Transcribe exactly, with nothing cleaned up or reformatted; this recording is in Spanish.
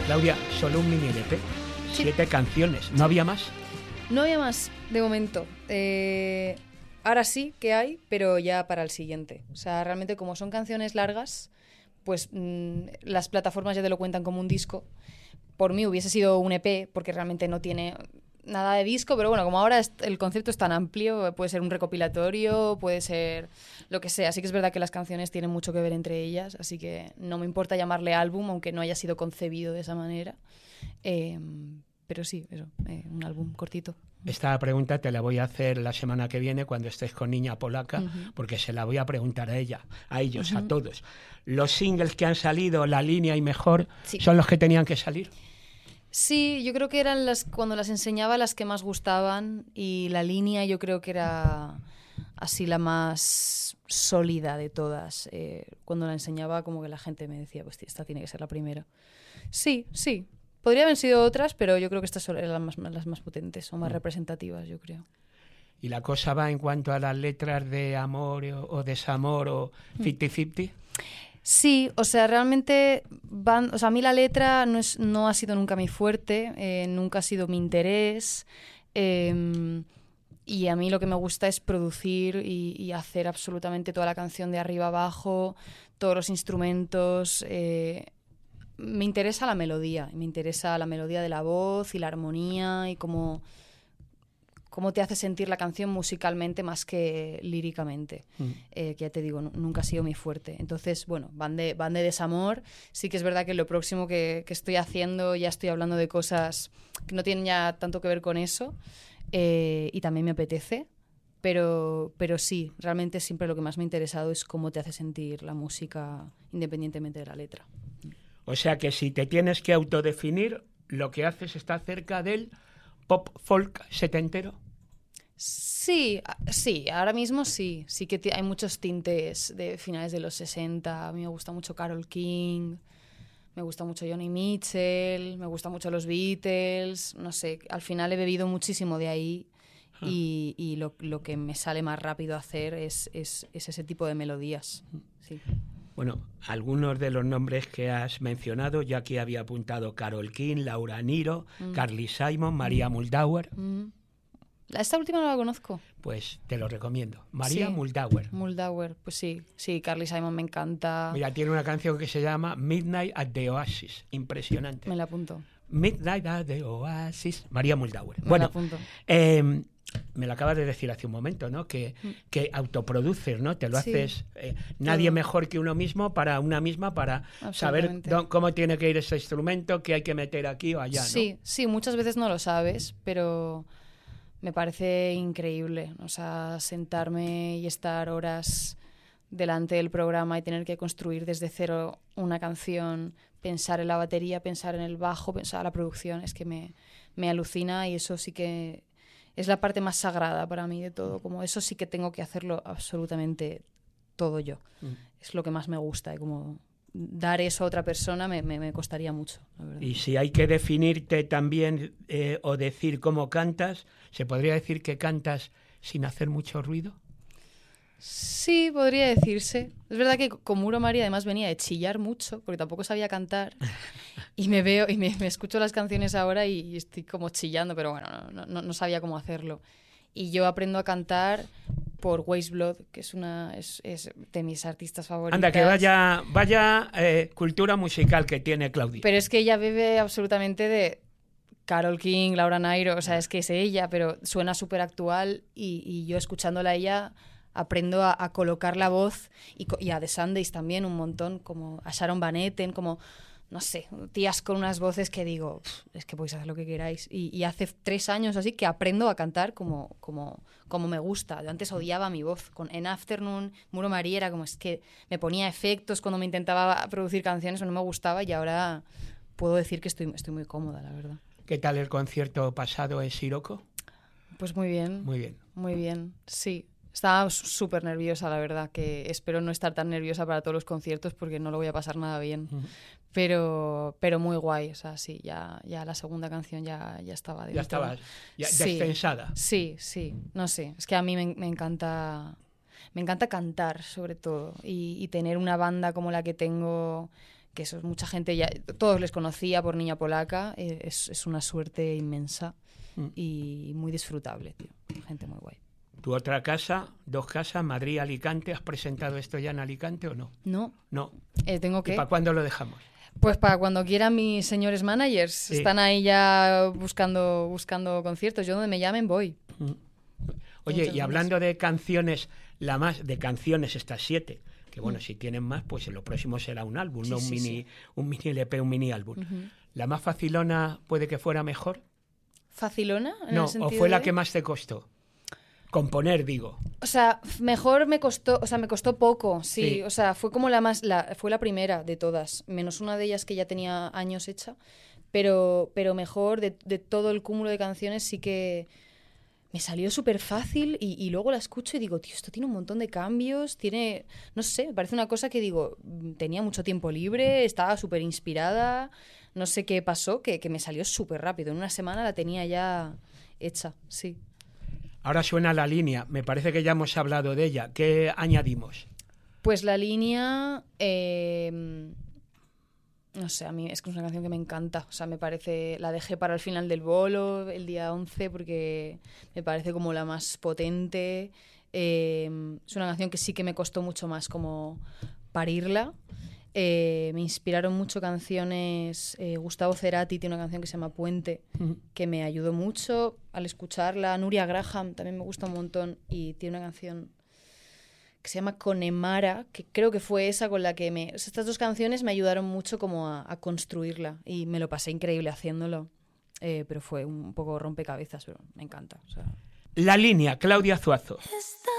Claudia, solo un mini L P, Sí. siete canciones, ¿no había más? No había más, de momento. Eh, ahora sí que hay, pero ya para el siguiente. O sea, realmente como son canciones largas, pues mmm, las plataformas ya te lo cuentan como un disco. Por mí hubiese sido un E P, porque realmente no tiene nada de disco, pero bueno, como ahora es, el concepto es tan amplio, puede ser un recopilatorio, puede ser lo que sea. Así que es verdad que las canciones tienen mucho que ver entre ellas, así que no me importa llamarle álbum, aunque no haya sido concebido de esa manera. Eh, pero sí, eso, eh, un álbum cortito. Esta pregunta te la voy a hacer la semana que viene cuando estés con Niña Polaca, Uh-huh. porque se la voy a preguntar a ella, a ellos, Uh-huh. a todos. ¿Los singles que han salido, La Línea y Mejor, Sí. son los que tenían que salir? Sí, yo creo que eran las, cuando las enseñaba, las que más gustaban, y La Línea yo creo que era así la más sólida de todas. Eh, cuando la enseñaba, como que la gente me decía, pues esta tiene que ser la primera. Sí, sí. Podría haber sido otras, pero yo creo que estas eran las más, las más potentes o más mm. representativas, yo creo. ¿Y la cosa va en cuanto a las letras de amor o, o desamor o cincuenta cincuenta? Sí, o sea, realmente van, o sea, a mí la letra no, es, no ha sido nunca mi fuerte, eh, nunca ha sido mi interés, eh, y a mí lo que me gusta es producir y, y hacer absolutamente toda la canción de arriba abajo, todos los instrumentos. Eh, me interesa la melodía, me interesa la melodía de la voz y la armonía y cómo... cómo te hace sentir la canción musicalmente más que líricamente, mm. eh, que ya te digo, n- nunca ha sido mi fuerte. Entonces, bueno, van de, van de desamor. Sí que es verdad que lo próximo que, que estoy haciendo, ya estoy hablando de cosas que no tienen ya tanto que ver con eso, eh, y también me apetece, pero, pero sí, realmente siempre lo que más me ha interesado es cómo te hace sentir la música independientemente de la letra. O sea que si te tienes que autodefinir, lo que haces está cerca del pop folk setentero. Sí, sí, ahora mismo sí. Sí que t- hay muchos tintes de finales de los sesenta. A mí me gusta mucho Carole King, me gusta mucho Joni Mitchell, me gustan mucho los Beatles. No sé, al final he bebido muchísimo de ahí y, y lo, lo que me sale más rápido hacer es, es, es ese tipo de melodías. Sí. Bueno, algunos de los nombres que has mencionado, ya aquí había apuntado Carole King, Laura Nyro, mm. Carly Simon, María mm. Muldaur. Mm. Esta última no la conozco. Pues te lo recomiendo. María sí. Muldaur. Muldaur, pues sí. Sí, Carly Simon me encanta. Mira, tiene una canción que se llama Midnight at the Oasis. Impresionante. Me la apunto. Midnight at the Oasis. María Muldaur. Me bueno, la apunto. Eh, me lo acabas de decir hace un momento, ¿no? Que, mm. que autoproduces, ¿no? Te lo sí. haces eh, nadie Todo. mejor que uno mismo para una misma para saber dó, cómo tiene que ir ese instrumento, qué hay que meter aquí o allá, ¿no? Sí, sí, muchas veces no lo sabes, pero me parece increíble, o sea, sentarme y estar horas delante del programa y tener que construir desde cero una canción, pensar en la batería, pensar en el bajo, pensar en la producción, es que me, me alucina y eso sí que es la parte más sagrada para mí de todo, como eso sí que tengo que hacerlo absolutamente todo yo. Mm. Es lo que más me gusta, y como dar eso a otra persona me, me, me costaría mucho, la verdad. Y si hay que definirte también eh, o decir cómo cantas, ¿se podría decir que cantas sin hacer mucho ruido? Sí, podría decirse. Es verdad que con Muro María además venía de chillar mucho, porque tampoco sabía cantar. Y me veo y me, me escucho las canciones ahora y, y estoy como chillando, pero bueno, no, no, no sabía cómo hacerlo. Y yo aprendo a cantar por Waste Blood, que es una es, es de mis artistas favoritas. Anda, que vaya, vaya eh, cultura musical que tiene Claudia. Pero es que ella bebe absolutamente de Carole King, Laura Nyro, o sea, es que es ella, pero suena súper actual y, y yo escuchándola a ella aprendo a, a colocar la voz y, y a The Sundays también un montón, como a Sharon Van Etten, como, no sé, tías con unas voces que digo, es que podéis hacer lo que queráis. Y, y hace tres años así que aprendo a cantar como, como, como me gusta. Yo antes odiaba mi voz. Con En Afternoon, Muro María era como, es que me ponía efectos cuando me intentaba producir canciones o no me gustaba y ahora puedo decir que estoy, estoy muy cómoda, la verdad. ¿Qué tal el concierto pasado en Siroco? Pues muy bien. Muy bien. Muy bien, sí. Estaba súper nerviosa, la verdad, que espero no estar tan nerviosa para todos los conciertos porque no lo voy a pasar nada bien. Uh-huh. Pero, pero muy guay, o sea, sí, ya, ya la segunda canción ya, ya estaba dentro. Ya estaba ya sí, descensada. Sí, sí, no sé, es que a mí me, me encanta, me encanta cantar sobre todo y, y tener una banda como la que tengo que eso mucha gente ya, todos les conocía por Niña Polaca, eh, es, es una suerte inmensa mm. y muy disfrutable, tío. Gente muy guay. ¿Tu otra casa, dos casas, Madrid, Alicante? ¿Has presentado esto ya en Alicante o no? No. No. Eh, tengo que... ¿Y para cuándo lo dejamos? Pues para cuando quieran mis señores managers. Sí. Están ahí ya buscando, buscando conciertos. Yo donde me llamen voy. Mm. Oye, Muchas y hablando gracias. de canciones, la más de canciones estas siete, que bueno, mm. si tienen más, pues en lo próximo será un álbum, sí, no un, sí, mini, sí. un mini L P, un mini álbum. Uh-huh. ¿La más facilona puede que fuera mejor? ¿Facilona? ¿En no, el sentido o fue de... la que más te costó. Componer, digo. O sea, mejor me costó, o sea, me costó poco, sí. sí. O sea, fue como la más, la, fue la primera de todas, menos una de ellas que ya tenía años hecha, pero, pero mejor de, de todo el cúmulo de canciones sí que me salió súper fácil y, y luego la escucho y digo, tío, esto tiene un montón de cambios, tiene, no sé, me parece una cosa que digo, tenía mucho tiempo libre, estaba súper inspirada, no sé qué pasó, que, que me salió súper rápido, en una semana la tenía ya hecha, sí. Ahora suena la línea, me parece que ya hemos hablado de ella. ¿Qué añadimos? Pues la línea, eh, no sé, a mí es que es una canción que me encanta. O sea, me parece, la dejé para el final del bolo, el día once, porque me parece como la más potente. Eh, es una canción que sí que me costó mucho más como parirla. Eh, me inspiraron mucho canciones. eh, Gustavo Cerati tiene una canción que se llama Puente, uh-huh. que me ayudó mucho al escucharla. Nuria Graham también me gusta un montón y tiene una canción que se llama Connemara, que creo que fue esa con la que me... O sea, estas dos canciones me ayudaron mucho como a, a construirla y me lo pasé increíble haciéndolo, eh, pero fue un poco rompecabezas, pero me encanta. O sea... La línea, Claudia Zuazo.